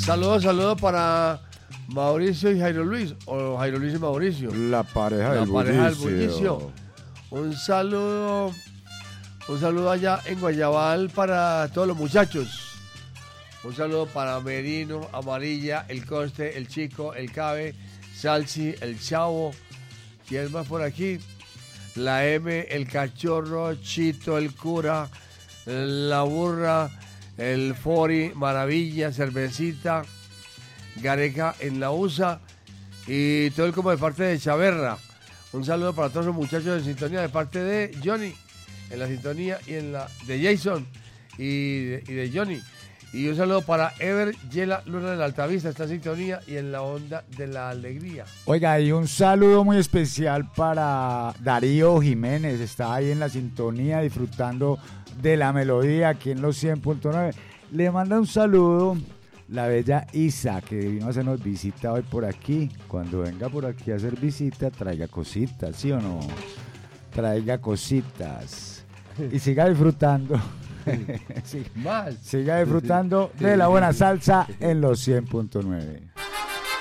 Saludos para Mauricio y Jairo Luis, o Jairo Luis y Mauricio. La pareja del bullicio. Un saludo allá en Guayabal para todos los muchachos. Un saludo para Merino, Amarilla, El Coste, El Chico, El Cabe, Salsi, El Chavo. ¿Quién más por aquí? La M, El Cachorro, Chito, El Cura, La Burra, El Fori, Maravilla, Cervecita, Gareca en la USA y todo el como de parte de Chaverra. Un saludo para todos los muchachos en sintonía de parte de Johnny en la sintonía y en la de Jason y de Johnny. Y un saludo para Ever Yela Luna de la Altavista, está en sintonía y en la onda de la alegría. Oiga, y un saludo muy especial para Darío Jiménez, está ahí en la sintonía disfrutando de la melodía aquí en los 100.9. Le manda un saludo la bella Isa, que vino a hacernos visita hoy por aquí. Cuando venga por aquí a hacer visita, traiga cositas, ¿sí o no? Traiga cositas. Y siga disfrutando. Siga disfrutando de la buena salsa en los 100.9.